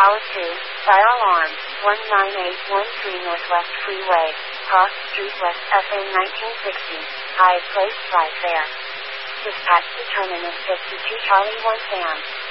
Tower 2, Fire Alarm, 19813 Northwest Freeway, Cross Street West, FA 1960, Highest Place, Fly Fair. Dispatch determinant 52 Charlie 1 Sam.